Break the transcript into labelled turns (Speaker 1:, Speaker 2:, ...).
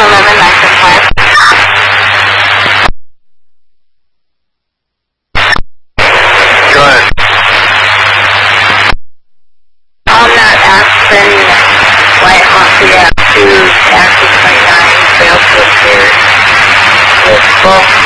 Speaker 1: 11 license plate.
Speaker 2: Good.
Speaker 1: On that Aspen White Mafia 2 taxi 29 failed to appear with both